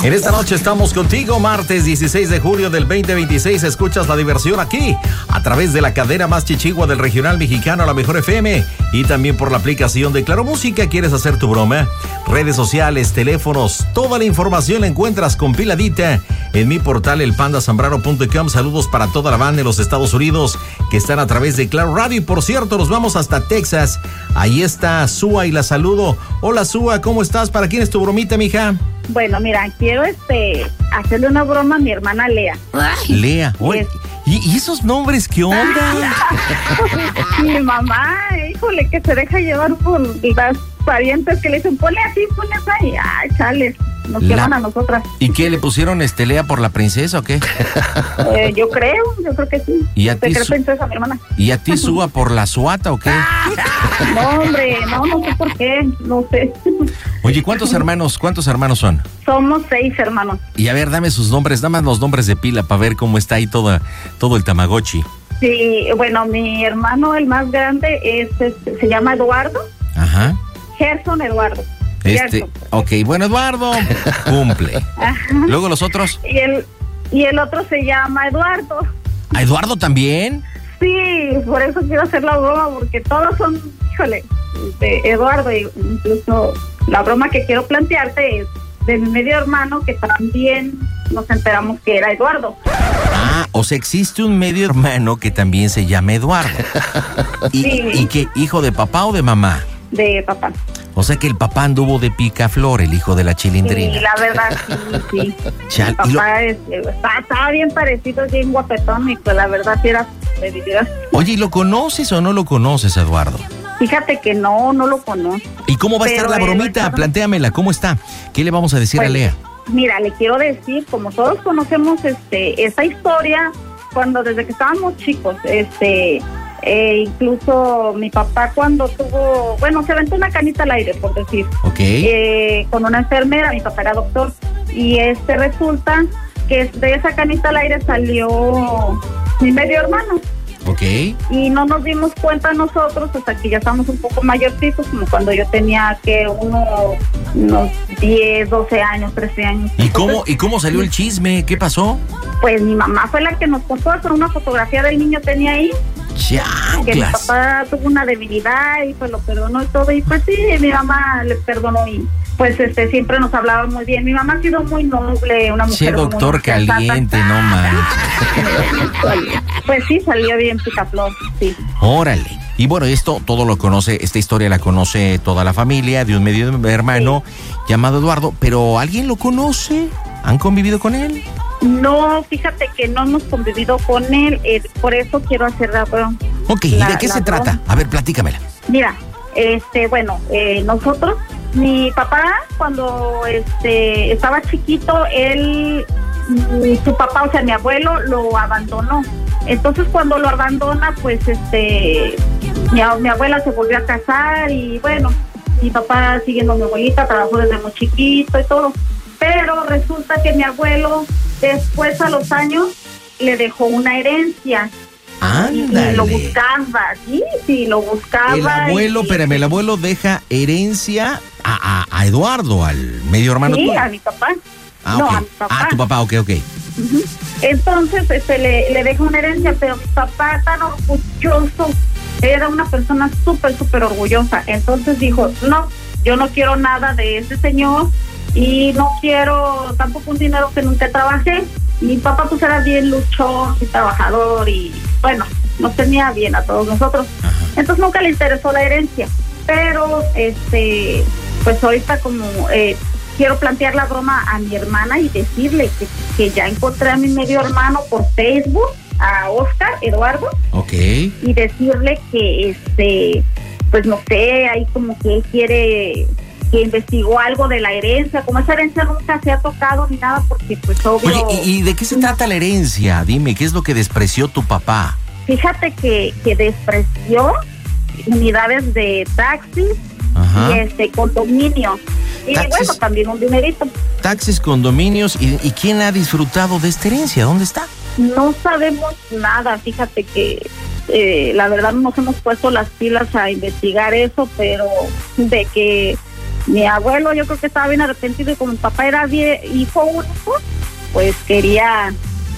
En esta noche estamos contigo, martes 16 de julio del 2026. Escuchas la diversión aquí, a través de la cadena más chichigua del regional mexicano, La Mejor FM, y también por la aplicación de Claro Música. ¿Quieres hacer tu broma? Redes sociales, teléfonos, toda la información la encuentras compiladita en mi portal elpandasambrano.com. Saludos para toda la banda de los Estados Unidos que están a través de Claro Radio. Y por cierto, nos vamos hasta Texas. Ahí está Sua y la saludo. Hola Sua, ¿cómo estás? ¿Para quién es tu bromita, mija? Bueno, mira, quiero hacerle una broma a mi hermana Lea. Lea, oye, ¿y esos nombres qué onda? Mi mamá, híjole, que se deja llevar por las parientes que le dicen, ponle así, ponle así. Ay, chale, nos queman a nosotras. ¿Y qué, le pusieron Lea por la princesa o qué? Yo creo que sí. ¿Y a ti, princesa, mi hermana? ¿Y a ti Sua por la Suata o qué? No, hombre, no sé por qué, no sé. Oye, ¿cuántos hermanos son? Somos 6 hermanos. Y a ver, dame sus nombres, dame los nombres de pila para ver cómo está ahí todo el Tamagotchi. Sí, bueno, mi hermano, el más grande, se llama Eduardo. Ajá. Gerson Eduardo. Ok, bueno, Eduardo cumple. Ajá. Luego los otros. Y el otro se llama Eduardo. ¿A Eduardo también? Sí, por eso quiero hacer la broma, porque todos son, híjole, de Eduardo. Incluso la broma que quiero plantearte es de mi medio hermano, que también nos enteramos que era Eduardo. Ah, o sea, existe un medio hermano que también se llama Eduardo. ¿Y qué, hijo de papá o de mamá? De papá. O sea que el papá anduvo de picaflor, el hijo de la chilindrina. Sí, la verdad, sí. Chal, el papá estaba bien parecido, bien guapetón, y pues la verdad sí era de vida. Oye, ¿y lo conoces o no lo conoces, Eduardo? Fíjate que no lo conozco. ¿Y cómo va a estar la bromita? Plantéamela, ¿cómo está? ¿Qué le vamos a decir a Lea? Mira, le quiero decir, como todos conocemos esa historia, desde que estábamos chicos, incluso mi papá cuando se aventó una canita al aire, por decir. Ok. Con una enfermera, mi papá era doctor, y resulta que de esa canita al aire salió mi medio hermano. Ok. Y no nos dimos cuenta nosotros hasta que ya estábamos un poco mayorcitos, como cuando yo tenía unos 10, 12 años, 13 años. ¿Y cómo salió el chisme? ¿Qué pasó? Pues mi mamá fue la que nos contó, con una fotografía del niño tenía ahí. Que mi papá tuvo una debilidad y pues lo perdonó y todo, y pues sí, mi mamá le perdonó y pues siempre nos hablaba muy bien. Mi mamá ha sido muy noble, una mujer muy doctor caliente, no manches. Pues sí, salió bien picaflor, sí. Órale. Y bueno, esta historia la conoce toda la familia de un medio hermano llamado Eduardo, pero ¿alguien lo conoce? ¿Han convivido con él? No, fíjate que no hemos convivido con él, por eso quiero hacer la broma. Ok, ¿y de qué se trata? A ver, platícamela. Mira, nosotros, mi papá, cuando estaba chiquito, su papá, o sea, mi abuelo, lo abandonó. Entonces, cuando lo abandona, pues, mi abuela se volvió a casar y, bueno, mi papá, siguiendo a mi abuelita, trabajó desde muy chiquito y todo. Pero resulta que mi abuelo, después a los años, le dejó una herencia. ¡Ándale! Y lo buscaba, sí, lo buscaba. El abuelo deja herencia a Eduardo, al medio hermano tuyo. Sí, a mi papá. Ah, no, okay. a mi papá. Ah, tu papá, ok. Uh-huh. Entonces, le deja una herencia, pero mi papá tan orgulloso, era una persona súper orgullosa. Entonces dijo, no, yo no quiero nada de ese señor y no quiero tampoco un dinero que nunca trabajé. Mi papá pues era bien luchón y trabajador y bueno, nos tenía bien a todos nosotros. Ajá. Entonces nunca le interesó la herencia, pero pues ahorita como quiero plantear la broma a mi hermana y decirle que ya encontré a mi medio hermano por Facebook, a Oscar Eduardo. Ok. Y decirle que pues no sé, ahí como que él quiere, que investigó algo de la herencia, como esa herencia nunca se ha tocado ni nada, porque pues obvio... Oye, ¿y de qué se trata la herencia? Dime, ¿qué es lo que despreció tu papá? Fíjate que despreció unidades de taxis. Ajá. Y condominios. Y taxis, bueno, también un dinerito. Taxis, condominios. ¿Y quién ha disfrutado de esta herencia? ¿Dónde está? No sabemos nada. Fíjate que la verdad nos hemos puesto las pilas a investigar eso, pero de que mi abuelo yo creo que estaba bien arrepentido, y como mi papá era hijo único, pues quería,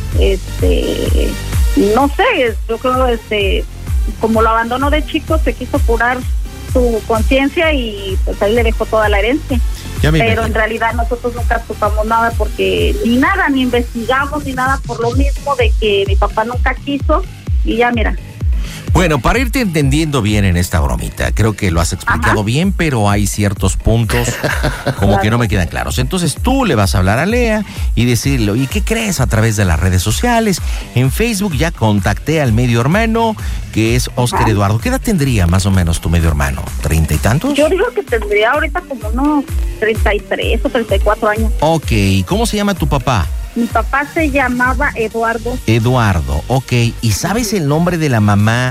no sé, yo creo, como lo abandonó de chico, se quiso curar su conciencia y pues ahí le dejó toda la herencia. Pero en realidad nosotros nunca tocamos nada porque ni investigamos ni nada, por lo mismo de que mi papá nunca quiso, y ya mira. Bueno, para irte entendiendo bien en esta bromita, creo que lo has explicado bien, pero hay ciertos puntos como que no me quedan claros. Entonces tú le vas a hablar a Lea y decirle, ¿y qué crees? A través de las redes sociales, en Facebook ya contacté al medio hermano, que es Oscar Eduardo. ¿Qué edad tendría más o menos tu medio hermano? ¿30 y tantos? Yo digo que tendría ahorita como unos 33 o 34 años. Ok, ¿cómo se llama tu papá? Mi papá se llamaba Eduardo. Eduardo, ok. ¿Y sabes el nombre de la mamá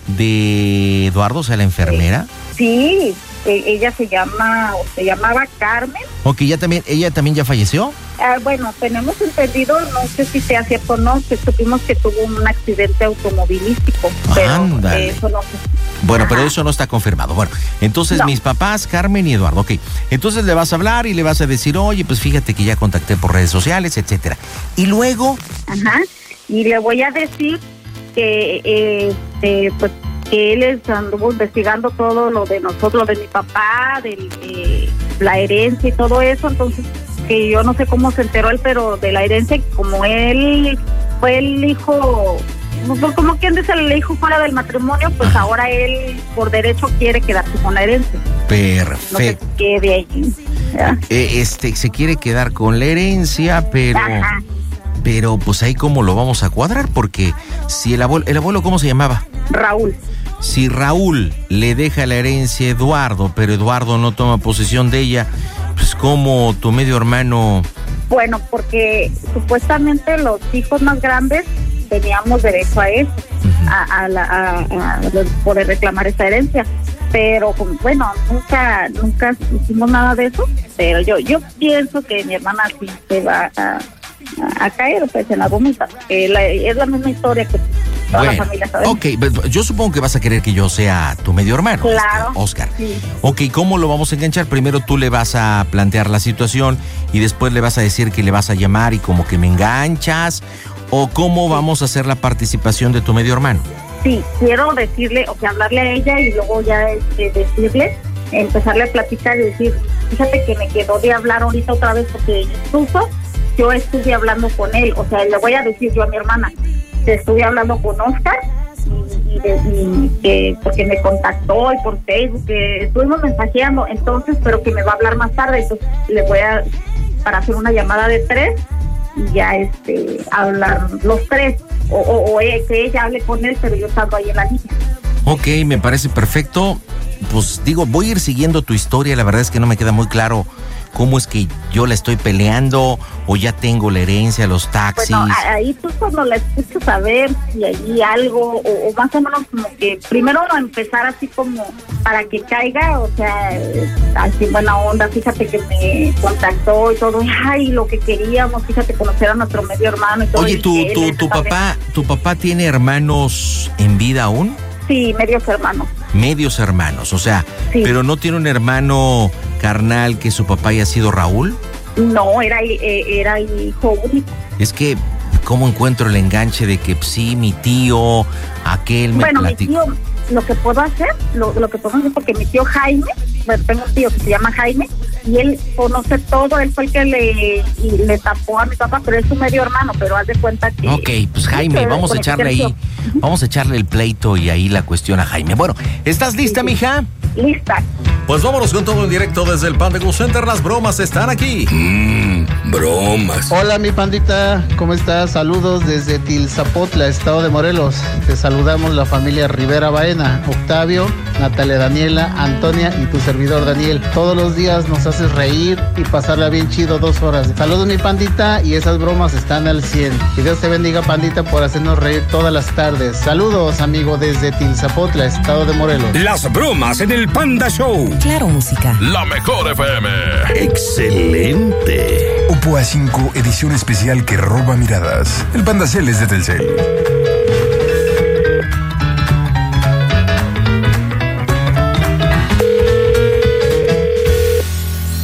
de Eduardo, o sea, la enfermera? Sí, ella se llamaba Carmen. Ok, ¿ella también ya falleció? Bueno, tenemos entendido, no sé si sea cierto o no, que supimos que tuvo un accidente automovilístico, pero eso no sé. Bueno, pero eso no está confirmado. Bueno, entonces mis papás, Carmen y Eduardo, ok. Entonces le vas a hablar y le vas a decir, oye, pues fíjate que ya contacté por redes sociales, etcétera. Y luego... y le voy a decir que, pues, que él anduvo investigando todo lo de nosotros, lo de mi papá, de la herencia y todo eso, entonces, que yo no sé cómo se enteró él, pero de la herencia, como él fue el hijo... Como quien dice, el hijo fuera del matrimonio, pues ahora él por derecho quiere quedarse con la herencia. Perfecto. No se quede allí. Se quiere quedar con la herencia, pero pues ahí cómo lo vamos a cuadrar, porque si el abuelo ¿cómo se llamaba? Raúl. Si Raúl le deja la herencia a Eduardo, pero Eduardo no toma posesión de ella, pues ¿cómo tu medio hermano? Bueno, porque supuestamente los hijos más grandes teníamos derecho a eso, a poder reclamar esa herencia, pero bueno, nunca hicimos nada de eso, pero yo pienso que mi hermana sí se va a caer pues en la vomita, es la misma historia que toda la familia sabe. Ok, yo supongo que vas a querer que yo sea tu medio hermano, claro, Oscar. Sí. Ok, ¿cómo lo vamos a enganchar? Primero tú le vas a plantear la situación y después le vas a decir que le vas a llamar y como que me enganchas. ¿O cómo vamos a hacer la participación de tu medio hermano? Sí, quiero decirle, o sea, hablarle a ella y luego ya decirle, empezarle a platicar y decir, fíjate que me quedó de hablar ahorita otra vez porque incluso yo estuve hablando con él, o sea, le voy a decir yo a mi hermana, estuve hablando con Oscar y porque me contactó y por Facebook, que estuvimos mensajeando, entonces, pero que me va a hablar más tarde, entonces le voy a, para hacer una llamada de 3, y ya hablar los 3 o que ella hable con él, pero yo estando ahí en la línea. Ok, me parece perfecto. Pues digo, voy a ir siguiendo tu historia. La verdad es que no me queda muy claro cómo es que yo la estoy peleando o ya tengo la herencia, los taxis. Bueno, ahí tú cuando la escuchas a ver si allí algo o más o menos como que primero empezar así como para que caiga, o sea, así buena onda, fíjate que me contactó y todo, ay, lo que queríamos, fíjate, conocer a nuestro medio hermano y todo. Oye, ¿tu papá tiene hermanos en vida aún? Sí, medios hermanos. Medios hermanos, o sea, sí. Pero no tiene un hermano carnal que su papá haya sido Raúl. No, era hijo único. Es que, ¿cómo encuentro el enganche de que sí, mi tío, aquel me platicó? Mi tío, lo que puedo hacer, porque mi tío Jaime, bueno, tengo un tío que se llama Jaime, y él conoce todo, él fue el que le tapó a mi papá, pero es su medio hermano, pero haz de cuenta que... Ok, pues Jaime, vamos a echarle el pleito y ahí la cuestión a Jaime. Bueno, ¿estás lista, mija? Lista. Pues vámonos con todo en directo desde el Panda Go Center. Las bromas están aquí. Bromas. Hola, mi pandita, ¿cómo estás? Saludos desde Tilzapotla, estado de Morelos. Te saludamos la familia Rivera Baena, Octavio, Natalia Daniela, Antonia y tu servidor Daniel. Todos los días nos haces reír y pasarla bien chido 2 horas. Saludos, mi pandita, y esas bromas están al 100. Que Dios te bendiga, pandita, por hacernos reír todas las tardes. Saludos, amigo, desde Tilzapotla, estado de Morelos. Las bromas en el Panda Show. Claro, música. La mejor FM. Excelente. Oppo A5 edición especial que roba miradas. El Pandacel es de Telcel.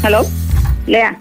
¿Aló? Lea.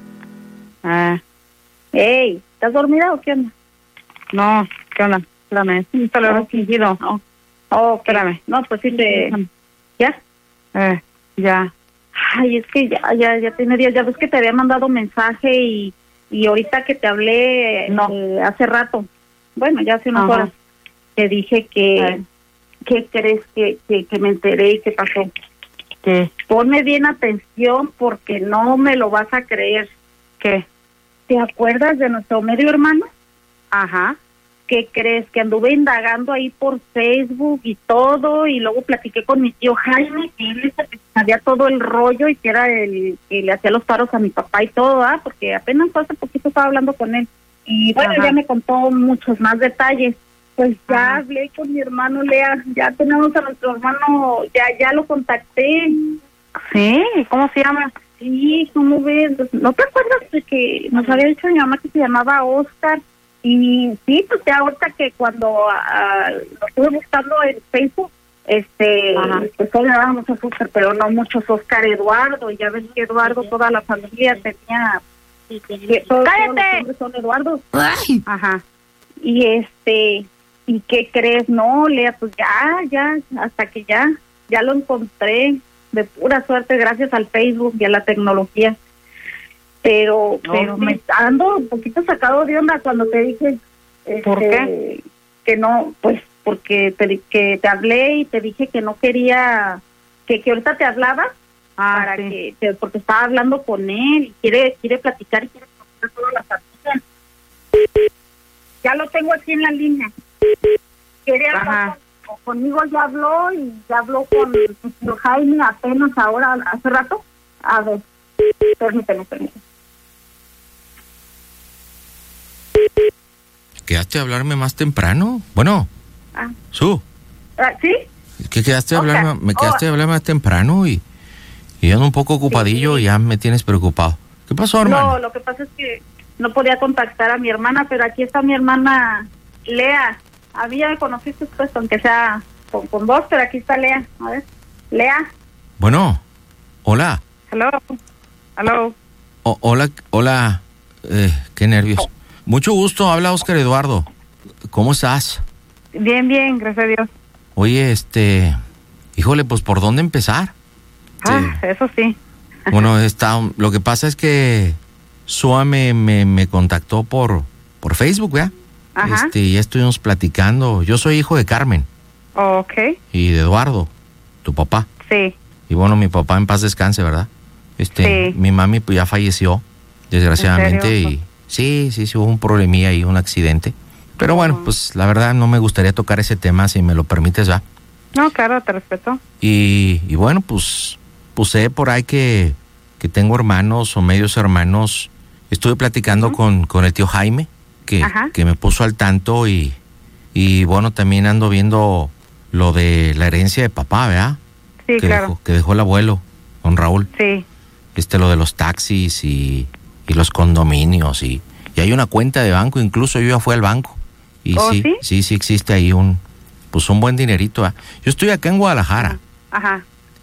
Hey, ¿estás dormida o qué onda? No, ¿qué onda? Espérame, te lo he fingido. Espérame. No, pues sí te... ¿Ya? Ya. Ay, es que ya tiene días. Ya ves que te había mandado mensaje y ahorita que te hablé hace rato, bueno, ya hace unas horas, te dije que... ¿Qué crees que me enteré y qué pasó? ¿Qué? Ponme bien atención porque no me lo vas a creer. ¿Qué? ¿Te acuerdas de nuestro medio hermano? Ajá. ¿Qué crees? Que anduve indagando ahí por Facebook y todo, y luego platiqué con mi tío Jaime, que él sabía todo el rollo y que era el que le hacía los paros a mi papá y todo, porque apenas hace poquito estaba hablando con él. Y bueno, ya me contó muchos más detalles. Pues ya hablé con mi hermano Lea, ya tenemos a nuestro hermano, ya lo contacté. ¿Sí? ¿Cómo se llama? Sí, ¿cómo ves? ¿No te acuerdas de que nos había dicho mi mamá que se llamaba Oscar? Y sí, pues ya ahorita que cuando lo estuve buscando en Facebook, pues todos le dábamos a Oscar, pero no muchos Oscar Eduardo, y ya ves que Eduardo, toda la familia tenía... ¡Cállate! Todos son Eduardo. ¡Ay! Ajá. ¿Y qué crees? No, Lea, pues ya, hasta que ya lo encontré de pura suerte gracias al Facebook y a la tecnología. Pero me ando un poquito sacado de onda cuando te dije... ¿Por qué? Que no, pues porque te hablé y te dije que no quería... Que ahorita te hablaba para porque estaba hablando con él y quiere platicar y quiere conocer toda la familia. Ya lo tengo aquí en la línea. Quiere hablar conmigo, ya habló y ya habló con Jaime apenas ahora, hace rato. A ver, permíteme. ¿Quedaste a hablarme más temprano? Bueno, Su. ¿Sí? ¿Qué quedaste a hablarme? Me quedaste a hablar más temprano y ando un poco ocupadillo y ya me tienes preocupado. ¿Qué pasó, hermano? No, lo que pasa es que no podía contactar a mi hermana, pero aquí está mi hermana Lea. A mí ya me conociste, pues, aunque sea con vos, pero aquí está Lea. A ver, Lea. Bueno, hola. Hello. Hola. Qué nervios. Mucho gusto, habla Oscar Eduardo. ¿Cómo estás? Bien, gracias a Dios. Oye, híjole, pues, ¿por dónde empezar? Eso sí. Bueno, lo que pasa es que Sua me contactó por Facebook, ¿verdad? Ajá. Y ya estuvimos platicando. Yo soy hijo de Carmen. Okay. Y de Eduardo, tu papá. Sí. Y bueno, mi papá en paz descanse, ¿verdad? Sí. Mi mami pues ya falleció, desgraciadamente. ¿En serio? Y sí, hubo un problemilla ahí, un accidente. Pero bueno, pues la verdad no me gustaría tocar ese tema, si me lo permites, ¿ya? No, claro, te respeto. Y bueno, pues sé por ahí que tengo hermanos o medios hermanos. Estuve platicando con el tío Jaime, que me puso al tanto y bueno, también ando viendo lo de la herencia de papá, ¿verdad? Sí, claro. Que dejó el abuelo, don Raúl. Sí. Lo de los taxis y los condominios y hay una cuenta de banco, incluso yo ya fui al banco. Y sí existe ahí un buen dinerito, ¿verdad? Yo estoy acá en Guadalajara. Ajá.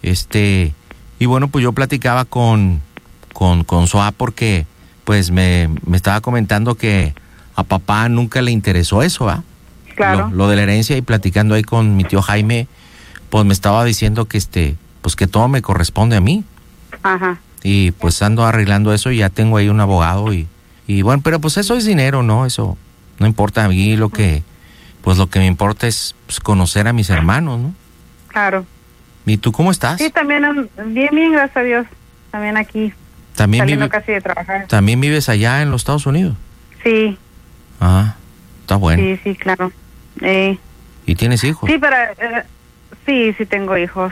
Y bueno, pues yo platicaba con Soa porque pues me estaba comentando que a papá nunca le interesó eso, ¿ah? Claro. Lo de la herencia, y platicando ahí con mi tío Jaime, pues me estaba diciendo que pues que todo me corresponde a mí. Ajá. Y pues ando arreglando eso y ya tengo ahí un abogado y bueno, pero pues eso es dinero, ¿no? Eso no importa a mí, lo que me importa es pues, conocer a mis hermanos, ¿no? Claro. ¿Y tú cómo estás? Sí, también bien, gracias a Dios. También aquí. También saliendo casi de trabajar. ¿También vives allá en los Estados Unidos? Sí. Está bueno. Sí, claro. ¿Y tienes hijos? Sí, pero sí tengo hijos.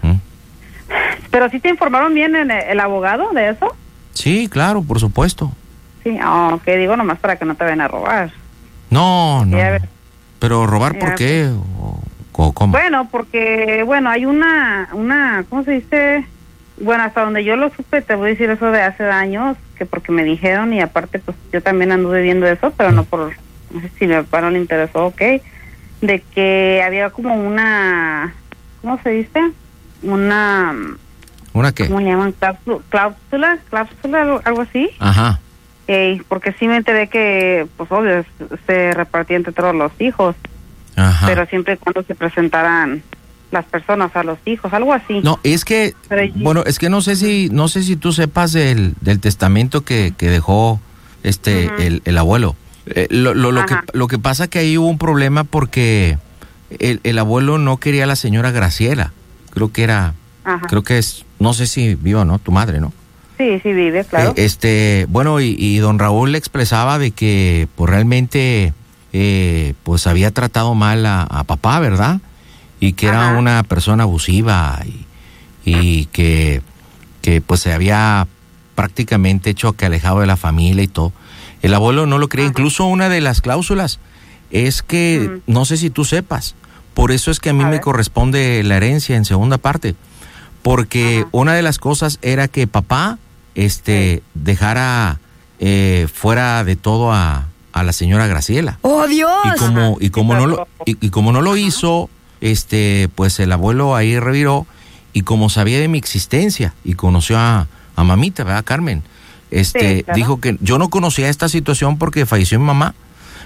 ¿Pero sí te informaron bien el abogado de eso? Sí, claro, por supuesto. Sí, que digo nomás para que no te vayan a robar. No. ¿Pero robar por qué? ¿O cómo? Bueno, porque, hay una, ¿cómo se dice? Bueno, hasta donde yo lo supe, te voy a decir eso de hace años, que porque me dijeron, y aparte, pues, yo también anduve viendo eso, pero no sé si mi papá no le interesó, de que había como una, ¿cómo se dice? ¿Una qué? ¿Cómo le llaman? Cláusula, algo así. Ajá. Porque sí me enteré que, pues obvio, se repartía entre todos los hijos. Ajá. Pero siempre y cuando se presentaran las personas a los hijos, algo así. No, es que, bueno, es que no sé si tú sepas del testamento que dejó el abuelo. Lo que pasa que ahí hubo un problema porque el abuelo no quería a la señora Graciela. Creo que es, no sé si viva o no, tu madre, ¿no? Sí, vive, claro. Bueno, y don Raúl le expresaba de que pues realmente pues había tratado mal a papá, ¿verdad? Y que era una persona abusiva y que pues se había prácticamente hecho que alejado de la familia y todo. El abuelo no lo creía. Incluso una de las cláusulas es que, no sé si tú sepas, por eso es que a mí me corresponde la herencia en segunda parte, porque una de las cosas era que papá dejara fuera de todo a la señora Graciela. ¡Oh, Dios! Y como no lo hizo, pues el abuelo ahí reviró, y como sabía de mi existencia y conoció a mamita, ¿verdad, Carmen? Sí, claro. Dijo que yo no conocía esta situación porque falleció mi mamá,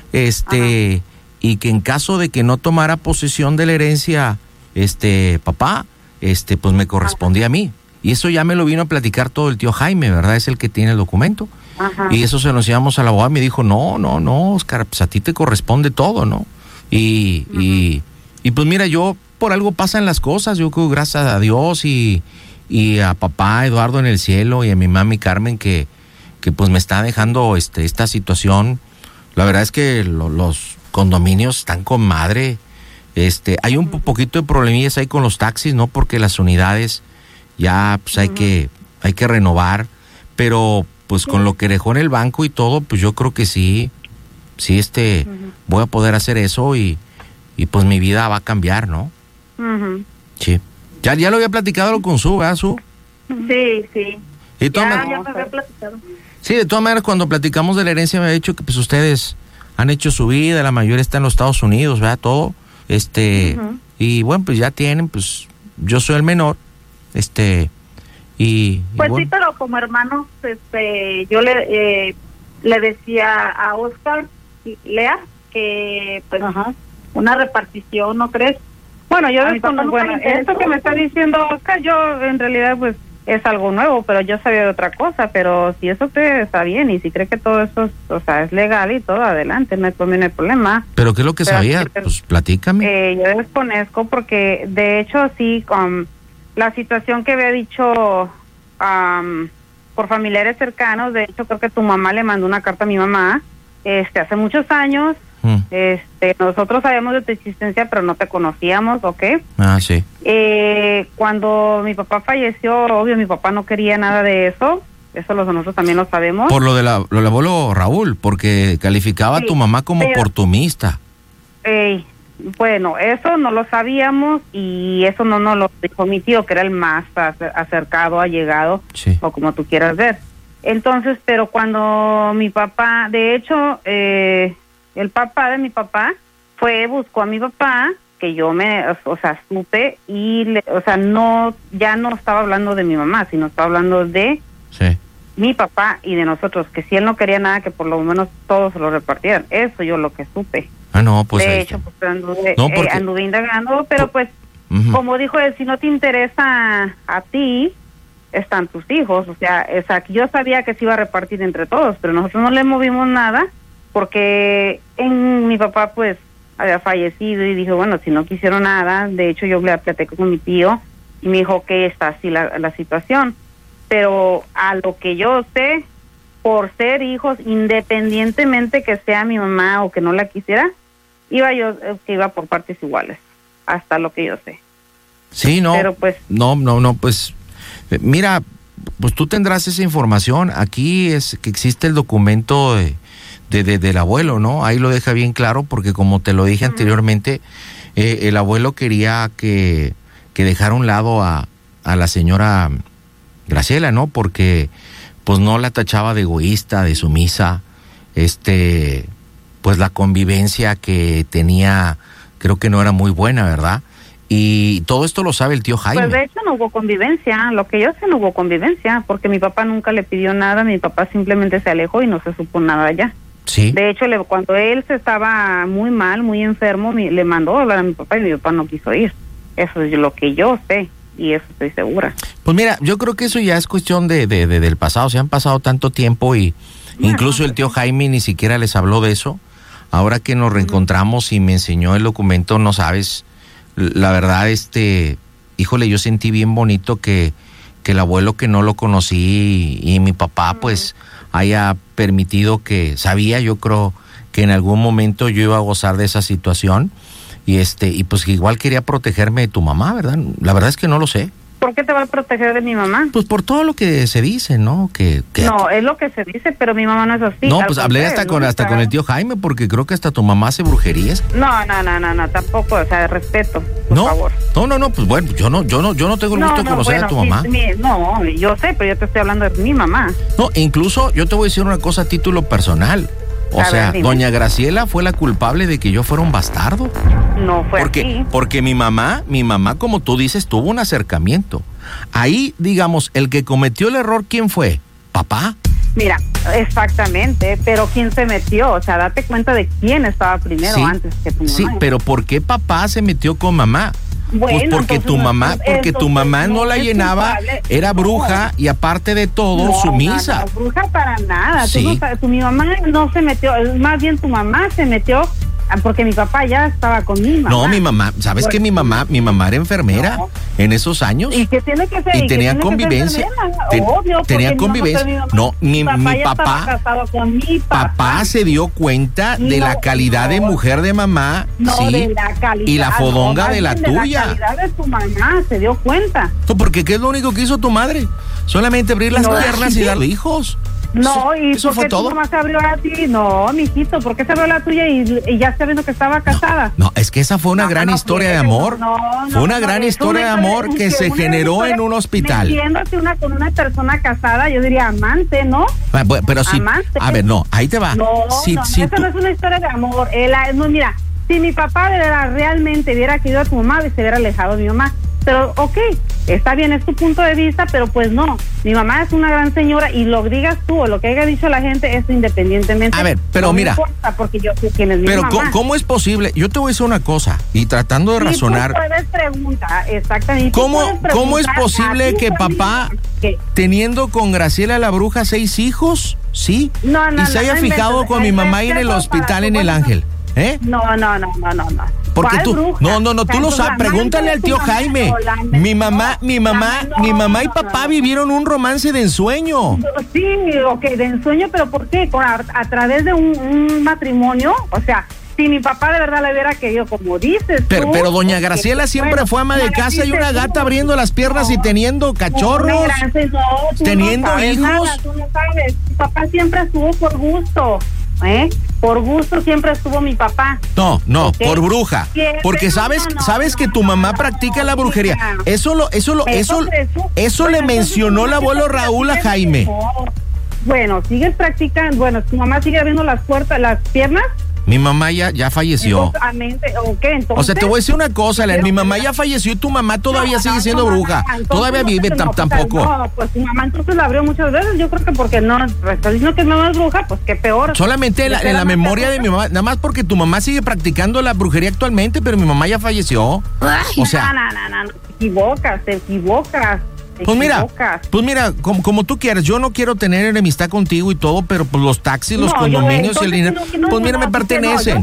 y que en caso de que no tomara posesión de la herencia, papá, pues me correspondía a mí. Y eso ya me lo vino a platicar todo el tío Jaime, ¿verdad? Es el que tiene el documento. Y eso se lo enseñamos a la abogada, me dijo, no, Oscar, pues a ti te corresponde todo, ¿no? Y pues mira, yo, por algo pasan las cosas, yo creo, gracias a Dios y a papá Eduardo en el cielo y a mi mami Carmen que pues me está dejando esta situación. La verdad es que los condominios están con madre. Hay un poquito de problemillas ahí con los taxis, ¿no? Porque las unidades ya pues hay que renovar, pero pues con lo que dejó en el banco y todo, pues yo creo que sí voy a poder hacer eso y pues mi vida va a cambiar, ¿no? Sí. Ya lo había platicado con Su, ¿verdad, Su? Sí. ¿Y Ya me había platicado. Sí, de todas maneras, cuando platicamos de la herencia me ha dicho que pues ustedes han hecho su vida, la mayoría está en los Estados Unidos, ¿verdad? Todo. Y bueno, pues ya tienen, pues yo soy el menor, y pues bueno. sí, pero como hermanos, yo le decía a Oscar y Lea que pues una repartición, ¿no crees? Bueno, yo desconozco, esto que me está diciendo Oscar, yo en realidad pues es algo nuevo, pero yo sabía de otra cosa, pero si eso está bien y si cree que todo eso es legal y todo, adelante, no hay problema. ¿Pero qué es lo que sabía? Pues platícame. Yo desconozco porque de hecho sí, con la situación que había dicho por familiares cercanos, de hecho creo que tu mamá le mandó una carta a mi mamá hace muchos años. Nosotros sabíamos de tu existencia, pero no te conocíamos, ¿ok? Sí. Cuando mi papá falleció, obvio, mi papá no quería nada de eso. Eso nosotros también lo sabemos. Por lo del abuelo Raúl, porque calificaba a tu mamá como oportunista. Bueno, eso no lo sabíamos y eso no nos lo dijo mi tío, que era el más acercado, allegado, o como tú quieras ver. Entonces, pero cuando mi papá, de hecho, el papá de mi papá buscó a mi papá, que yo supe, y ya no estaba hablando de mi mamá, sino estaba hablando de mi papá y de nosotros, que si él no quería nada, que por lo menos todos se lo repartieran. Eso yo lo que supe. No, pues de hecho, pues anduve indagando, pero pues, como dijo él, si no te interesa a ti, están tus hijos, o sea, yo sabía que se iba a repartir entre todos, pero nosotros no le movimos nada, porque mi papá pues había fallecido y dije, bueno, si no quisieron nada, de hecho yo le platiqué con mi tío y me dijo que está así la situación, pero a lo que yo sé, por ser hijos, independientemente que sea mi mamá o que no la quisiera, iba por partes iguales, hasta lo que yo sé. Sí, no, pero pues no, pues mira, pues tú tendrás esa información. Aquí es que existe el documento del abuelo, ¿no? Ahí lo deja bien claro, porque como te lo dije anteriormente, el abuelo quería que dejara a un lado a la señora Graciela, ¿no? Porque pues no la tachaba de egoísta, de sumisa, pues la convivencia que tenía creo que no era muy buena, ¿verdad? Y todo esto lo sabe el tío Jaime. Pues de hecho no hubo convivencia, lo que yo sé no hubo convivencia, porque mi papá nunca le pidió nada, mi papá simplemente se alejó y no se supo nada ya. Sí. De hecho, cuando él se estaba muy mal, muy enfermo, le mandó a hablar a mi papá y mi papá no quiso ir. Eso es lo que yo sé y eso estoy segura. Pues mira, yo creo que eso ya es cuestión del pasado, se han pasado tanto tiempo y incluso el tío Jaime ni siquiera les habló de eso. Ahora que nos reencontramos y me enseñó el documento, no sabes, la verdad, híjole, yo sentí bien bonito que el abuelo, que no lo conocí, y mi papá pues haya permitido, que sabía, yo creo que en algún momento yo iba a gozar de esa situación, y pues igual quería protegerme de tu mamá, ¿verdad? La verdad es que no lo sé. ¿Por qué te va a proteger de mi mamá? Pues por todo lo que se dice, ¿no? No, es lo que se dice, pero mi mamá no es así. No, pues hablé hasta con el tío Jaime, porque creo que hasta tu mamá hace brujerías. No, tampoco, o sea, de respeto, por favor. No, pues bueno, yo no tengo el gusto de conocer a tu mamá. No, yo sé, pero yo te estoy hablando de mi mamá. No, incluso yo te voy a decir una cosa a título personal. O sea, doña Graciela fue la culpable de que yo fuera un bastardo. No fue así. Porque mi mamá, como tú dices, tuvo un acercamiento. Ahí, digamos, el que cometió el error, ¿quién fue? ¿Papá? Mira, exactamente, pero ¿quién se metió? O sea, date cuenta de quién estaba primero antes que tu mamá. Sí, pero ¿por qué papá se metió con mamá? Bueno, pues porque tu mamá no la llenaba, culpable, era bruja y aparte de todo sumisa. No, bruja para nada. Sí. Mi mamá no se metió, más bien tu mamá se metió porque mi papá ya estaba con mi mamá. No, mi mamá, ¿sabes que mi mamá era enfermera en esos años? ¿Y qué tiene que ser? Y tenía convivencia. Obvio, tenía convivencia. No, mi papá se dio cuenta de la calidad de mujer de mamá, de la calidad, y la fodonga de la tuya. La calidad de tu mamá se dio cuenta. Porque ¿qué es lo único que hizo tu madre? Solamente abrir las piernas y dar hijos. No, ¿y eso por qué tu mamá se abrió a ti? No, mijito, ¿por qué se abrió la tuya y ya está viendo que estaba casada? No, es que esa fue una gran historia de amor. Fue una gran historia de amor que se generó en un hospital. Metiéndose con una persona casada, yo diría amante, ¿no? Pero sí, a ver, no, ahí te va. No, esa no es una historia de amor. Mira, si mi papá realmente hubiera querido a tu mamá, se hubiera alejado de mi mamá. Pero, está bien, es tu punto de vista, pero pues no. Mi mamá es una gran señora y lo digas tú o lo que haya dicho la gente es independientemente. A ver, pero no mira. Me importa porque yo sé quién es mi mamá. Pero, ¿cómo es posible? Yo te voy a decir una cosa y tratando de razonar. Tú puedes preguntar, exactamente. ¿Cómo es posible que papá, teniendo con Graciela la bruja 6 hijos, sí? Y se haya fijado con mi mamá ahí en el hospital en el Ángel. No. Porque tú, tú lo sabes, pregúntale al tío Jaime. Mi mamá y papá vivieron un romance de ensueño. Sí, de ensueño, pero ¿por qué? A través de un matrimonio, o sea, si mi papá de verdad le hubiera querido, como dices tú, pero doña Graciela siempre fue ama de casa y una gata abriendo las piernas y teniendo cachorros, teniendo hijos. Tú no sabes, mi papá siempre estuvo por gusto. Por gusto siempre estuvo mi papá. No, por bruja. Porque sabes que tu mamá practica la brujería. Eso le mencionó el abuelo Raúl a Jaime. Bueno, sigues practicando. Bueno, tu mamá sigue abriendo las piernas. Mi mamá ya falleció. Entonces, o sea, te voy a decir una cosa, mi mamá ya falleció y tu mamá todavía sigue siendo bruja. Todavía vive tampoco. No, pues tu mamá entonces la abrió muchas veces. Yo creo que porque no, estás diciendo que mi mamá es bruja, pues qué peor. Solamente en la memoria de mi mamá, nada más porque tu mamá sigue practicando la brujería actualmente, pero mi mamá ya falleció. O sea, no, te equivocas. Pues mira, como tú quieras, yo no quiero tener enemistad contigo y todo, pero pues los taxis, los condominios y el dinero, me pertenecen.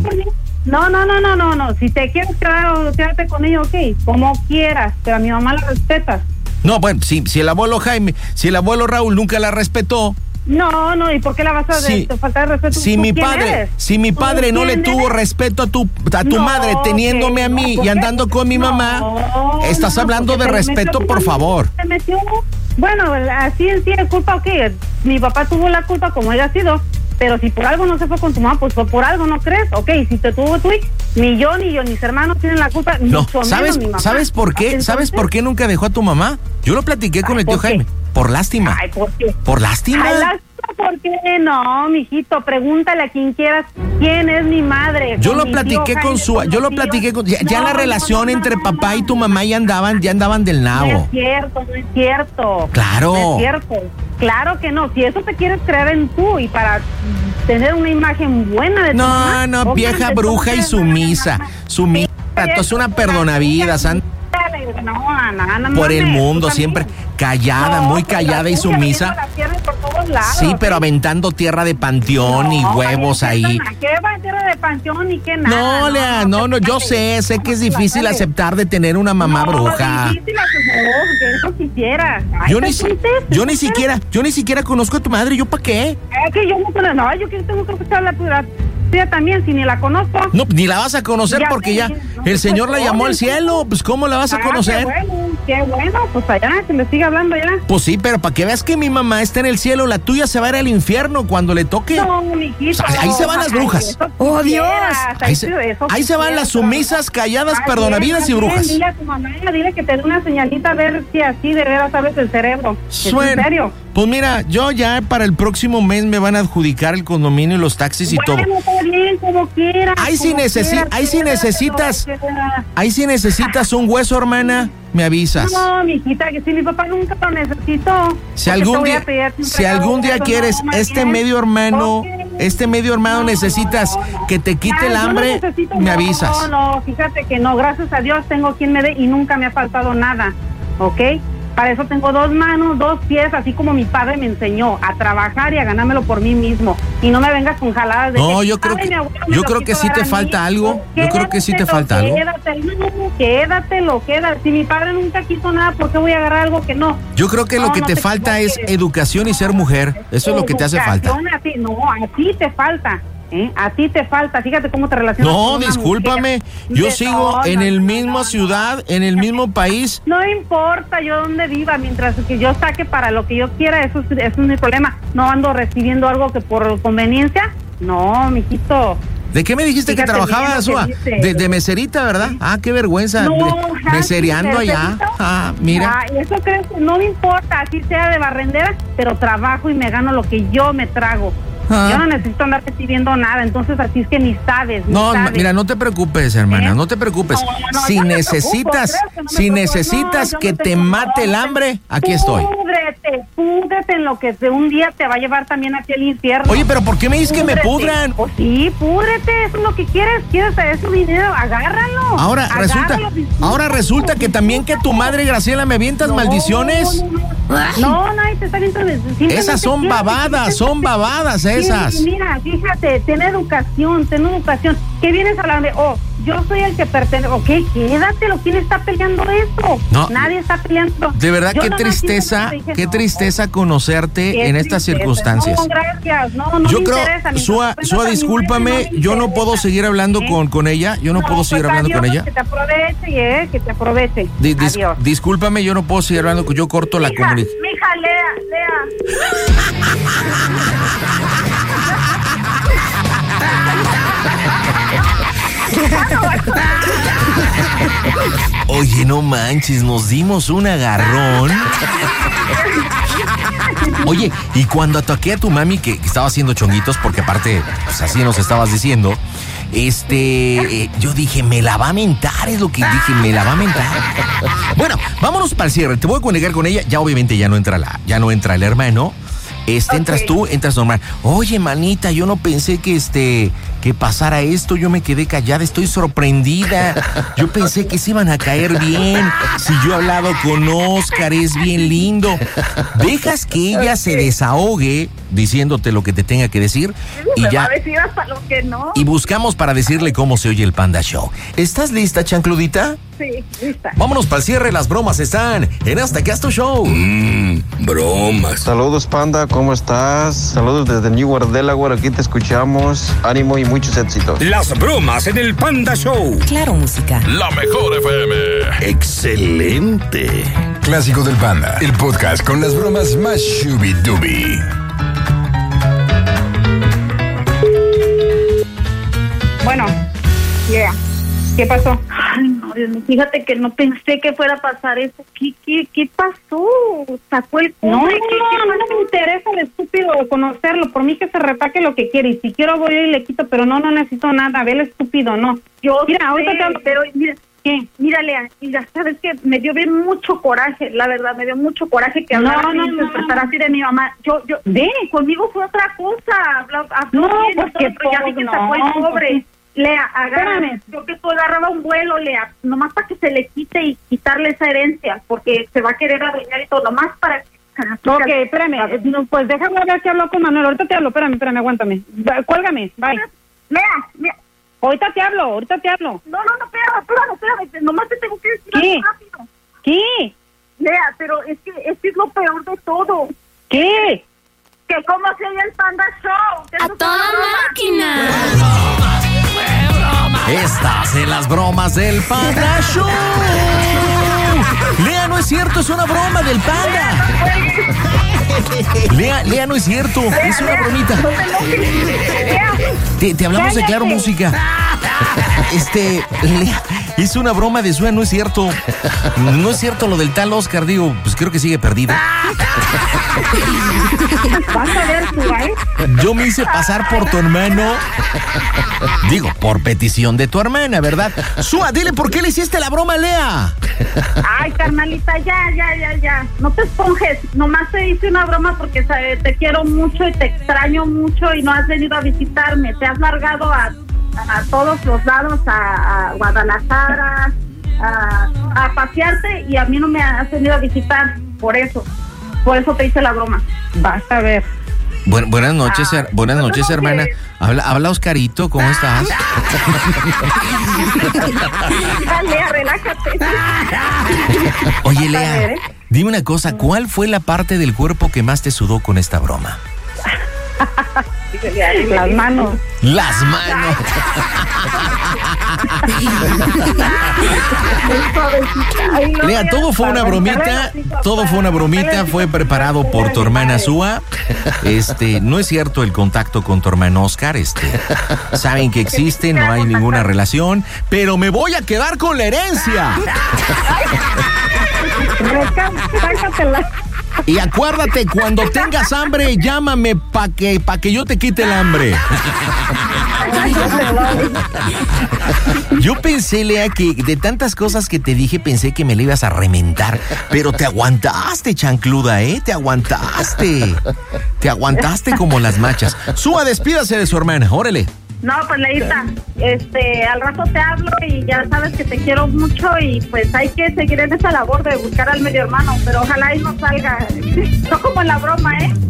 No, si te quieres quedarte con ellos, como quieras, pero a mi mamá la respetas. No, bueno, si el abuelo Jaime, si el abuelo Raúl nunca la respetó. No, ¿y por qué la vas a faltar de respeto? Si mi padre no le tuvo respeto a tu madre teniéndome a mí y andando con mi mamá, estás hablando de respeto, por favor. Bueno, así en sí es culpa, mi papá tuvo la culpa como haya sido, pero si por algo no se fue con tu mamá, pues fue por algo, ¿no crees? Si te tuvo tú, ni yo ni mis hermanos tienen la culpa. No, ¿sabes por qué? Entonces, ¿sabes por qué nunca dejó a tu mamá? Yo lo platiqué con el tío Jaime. Por lástima. ¿Por qué? Por lástima. ¿por qué no, mijito? Pregúntale a quien quieras quién es mi madre. Yo lo platiqué con ya la relación entre papá y tu mamá ya andaban del nabo. No es cierto. Claro. No es cierto. Claro que no. Si eso te quieres creer en tú y para tener una imagen buena de tu mamá. No, vieja bruja y sumisa. Sumisa, tú es una perdonavidas, por el mundo, siempre callada, muy callada y sumisa. Sí, pero aventando tierra de panteón y huevos ahí. ¿Qué va tierra de panteón y qué nada? No, Lea, no, yo sé que es difícil aceptar de tener una mamá bruja. Es difícil que eso quisieras. Yo ni siquiera conozco a tu madre, ¿yo para qué? Es que yo no conozco, yo que tengo que escuchar la tuya también, si ni la conozco. No, ni la vas a conocer porque ya el Señor la llamó al cielo, pues ¿cómo la vas a conocer? Qué bueno, pues allá, que le siga hablando ya. Pues sí, pero para que veas que mi mamá está en el cielo, la tuya se va a ir al infierno cuando le toque. No, mijito. O sea, ahí se van las brujas. ¡Oh, Dios! Ahí se van las sumisas, calladas, perdonavidas y brujas. Dile a tu mamá, dile que te dé una señalita a ver si así de veras sabes el cerebro. Suena. ¿En serio? Pues mira, yo ya para el próximo mes me van a adjudicar el condominio y los taxis y todo. Está bien, como quieras. Ahí sí necesitas un hueso, hermana, me avisas. No, mijita, que si mi papá nunca lo necesitó. Si algún día quieres medio hermano necesitas que te quite el hambre, me avisas. No, fíjate que no, gracias a Dios tengo quien me dé y nunca me ha faltado nada, ¿ok? Para eso tengo 2 manos, 2 pies, así como mi padre me enseñó a trabajar y a ganármelo por mí mismo. Y no me vengas con jaladas de no, yo creo que sí te falta algo. Yo creo que sí te falta algo. Quédatelo. Si mi padre nunca quiso nada, ¿por qué voy a agarrar algo que no? Yo creo que lo que te falta es educación y ser mujer. Eso es lo que te hace falta. A ti te falta. A ti te falta, fíjate cómo te relacionas. No, discúlpame, yo sigo en el mismo ciudad, en el mismo país. No importa yo dónde viva, mientras que yo saque para lo que yo quiera, eso es mi problema. No ando recibiendo algo que por conveniencia. No, mijito. ¿De qué me dijiste que trabajabas, Sua? De meserita, ¿verdad? Ah, qué vergüenza. No, mesereando allá. Ah, mira. Y eso crees que no me importa, así sea de barrendera, pero trabajo y me gano lo que yo me trago. Yo no necesito andar recibiendo nada, entonces así es que ni sabes. Mira, no te preocupes, hermana, no te preocupes. Si necesitas que te mate el hambre, aquí estoy. Púdrete en lo que de un día te va a llevar también hacia el infierno. Oye, pero ¿por qué me dices que me pudran? Pues sí, púdrete, eso es lo que quieres ese dinero, agárralo. Ahora resulta que también que tu madre Graciela me avientas maldiciones. No, te está viendo. Esas son babadas, esas. Mira, fíjate, ten educación. ¿Qué vienes hablando de? Yo soy el que pertenece. Ok, quédatelo. ¿Quién está peleando eso? No, nadie está peleando. De verdad, qué tristeza conocerte en estas circunstancias. No, gracias. No yo creo, Sua, discúlpame, yo no puedo seguir hablando con ella. Yo no puedo seguir hablando con ella. Que te aproveche, Adiós. Discúlpame, yo no puedo seguir hablando. Yo corto la comunicación. Mija, Lea. Oye, no manches, nos dimos un agarrón. Oye, y cuando ataqué a tu mami que estaba haciendo chonguitos, porque aparte, pues así nos estabas diciendo, yo dije, me la va a mentar, es lo que dije, me la va a mentar. Bueno, vámonos para el cierre, te voy a comunicar con ella, ya obviamente ya no entra el hermano. Entras tú, entras normal. Oye, manita, yo no pensé que pasara esto, yo me quedé callada, estoy sorprendida. Yo pensé que se iban a caer bien. Si yo he hablado con Oscar, es bien lindo. Dejas que ella se desahogue diciéndote lo que te tenga que decir y ya. Va a decir hasta lo que no. Y buscamos para decirle cómo se oye el Panda Show. ¿Estás lista, chancludita? Sí, lista. Vámonos para el cierre, las bromas están en Hasta que Haz Tu Show. Bromas. Saludos, Panda, ¿cómo estás? Saludos desde Newark, Delaware, aquí te escuchamos. Ánimo y muchos éxitos. Las bromas en el Panda Show. Claro, música. La mejor FM. Excelente. Clásico del Panda, el podcast con las bromas más shubi-dubi. Bueno, ¿qué pasó? Ay, no, fíjate que no pensé que fuera a pasar eso. ¿Qué pasó? Sacó el cobre. No me interesa el estúpido conocerlo. Por mí que se retaque lo que quiere. Y si quiero voy y le quito, pero no necesito nada. Ve el estúpido, no. Mira, ahorita te hablo, pero mira. ¿Qué? Mira, Lea, sabes que me dio bien mucho coraje, la verdad, me dio mucho coraje que hablara así de mi mamá. Conmigo fue otra cosa. Ya vi que sacó el cobre. Lea, agárrame. Yo que tú agarraba un vuelo, Lea, nomás para que se le quite y quitarle esa herencia, porque se va a querer adueñar y todo, nomás para que... Ok, espérame, pues déjame ver si hablo con Manuel. Ahorita te hablo, espérame, aguántame. Cuélgame, bye. Lea. Ahorita te hablo. No, espérame, nomás te tengo que decir algo rápido. ¿Qué? Lea, pero es que es lo peor de todo. ¿Qué? Que cómo se oye el Panda Show. ¡A toda máquina! Estás en las bromas del Panda Show. Lea, no es cierto, es una broma del Panda. Lea, no es cierto, es una bromita. Te hablamos de Claro Música. Lea, es una broma de Sua, no es cierto. No es cierto lo del tal Oscar, digo, pues creo que sigue perdido. Vas a ver tú, Yo me hice pasar por tu hermano. Digo, por petición de tu hermana, ¿verdad? Sua, dile por qué le hiciste la broma a Lea. Ay, carnalita, ya. No te esponjes. Nomás te hice una broma porque te quiero mucho y te extraño mucho y no has venido a visitarme. Te has largado a todos los lados, a Guadalajara, a pasearte y a mí no me has venido a visitar. Por eso te hice la broma. Vas a ver. Buenas noches, hermana. Habla Oscarito, ¿cómo estás? Lea, relájate. Oye, Lea, dime una cosa, ¿cuál fue la parte del cuerpo que más te sudó con esta broma? Las manos. Las manos. Lea, todo fue una bromita, fue preparado por tu hermana Sua. No es cierto el contacto con tu hermano Oscar, saben que existe, no hay ninguna relación, pero me voy a quedar con la herencia. Y acuérdate, cuando tengas hambre, llámame pa' que yo te quite el hambre. Yo pensé, Lea, que de tantas cosas que te dije, pensé que me la ibas a reventar. Pero te aguantaste, chancluda, Te aguantaste. Te aguantaste como las machas. Sua, despídase de su hermana, órale. No, pues Leita, al rato te hablo y ya sabes que te quiero mucho y pues hay que seguir en esa labor de buscar al medio hermano, pero ojalá y no salga, no como en la broma,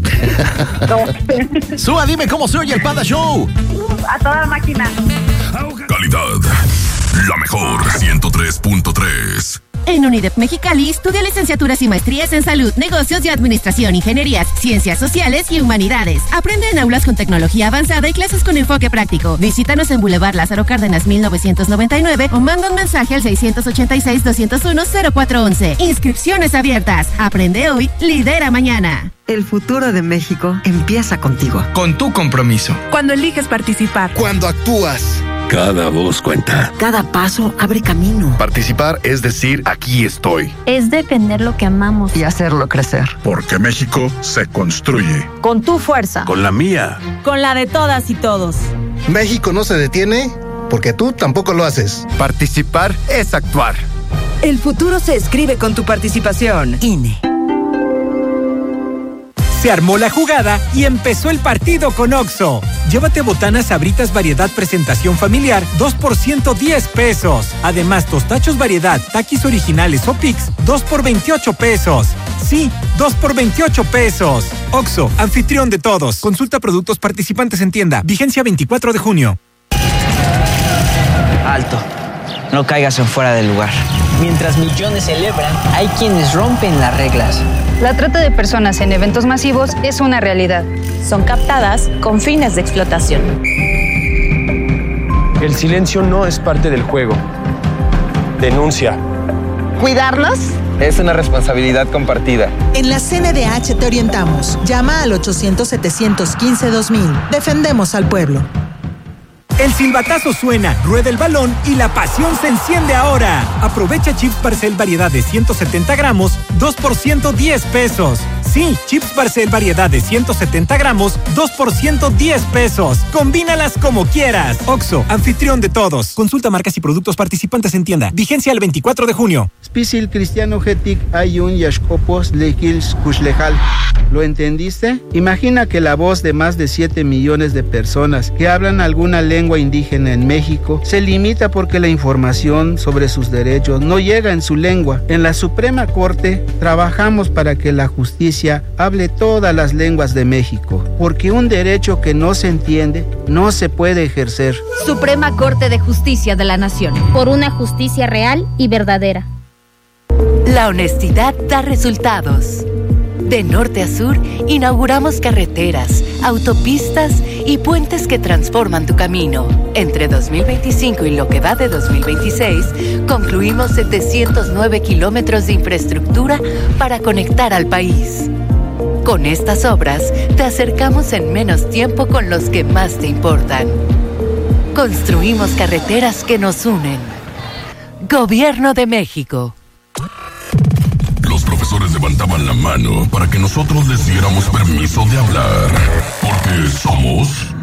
No. Sua, dime cómo se oye el Panda Show. A toda máquina. Calidad, la mejor 103.3. En UNIDEP Mexicali estudia licenciaturas y maestrías en salud, negocios y administración, ingenierías, ciencias sociales y humanidades. Aprende en aulas con tecnología avanzada y clases con enfoque práctico. Visítanos en Boulevard Lázaro Cárdenas 1999 o manda un mensaje al 686-201-0411. Inscripciones abiertas. Aprende hoy, lidera mañana. El futuro de México empieza contigo. Con tu compromiso. Cuando eliges participar. Cuando actúas. Cada voz cuenta. Cada paso abre camino. Participar es decir, aquí estoy. Es defender lo que amamos. Y hacerlo crecer. Porque México se construye. Con tu fuerza. Con la mía. Con la de todas y todos. México no se detiene porque tú tampoco lo haces. Participar es actuar. El futuro se escribe con tu participación. INE. Se armó la jugada y empezó el partido con Oxxo. Llévate botanas Sabritas variedad presentación familiar, 2 por 110 pesos. Además, tostachos variedad, taquis originales o Pix, 2 por 28 pesos. Sí, 2 por 28 pesos. Oxxo, anfitrión de todos. Consulta productos participantes en tienda. Vigencia 24 de junio. Alto. No caigas en fuera del lugar. Mientras millones celebran, hay quienes rompen las reglas. La trata de personas en eventos masivos es una realidad. Son captadas con fines de explotación. El silencio no es parte del juego. Denuncia. ¿Cuidarlos? Es una responsabilidad compartida. En la CNDH te orientamos. Llama al 800-715-2000. Defendemos al pueblo. El silbatazo suena, rueda el balón y la pasión se enciende ahora. Aprovecha chips Barcel variedad de 170 gramos, 2 por 110 pesos. Sí, chips Barcel variedad de 170 gramos, 2 por 110 pesos. Combínalas como quieras. Oxxo, anfitrión de todos. Consulta marcas y productos participantes en tienda. Vigencia el 24 de junio. Spisil Cristiano Getic Ayun Yashkopos Lejils Kushlejal. ¿Lo entendiste? Imagina que la voz de más de 7 millones de personas que hablan alguna lengua indígena en México se limita porque la información sobre sus derechos no llega en su lengua. En la Suprema Corte trabajamos para que la justicia hable todas las lenguas de México, porque un derecho que no se entiende no se puede ejercer. Suprema Corte de Justicia de la Nación. Por una justicia real y verdadera. La honestidad da resultados. De norte a sur, inauguramos carreteras, autopistas y puentes que transforman tu camino. Entre 2025 y lo que va de 2026, concluimos 709 kilómetros de infraestructura para conectar al país. Con estas obras, te acercamos en menos tiempo con los que más te importan. Construimos carreteras que nos unen. Gobierno de México. Los profesores levantaban la mano para que nosotros les diéramos permiso de hablar, porque somos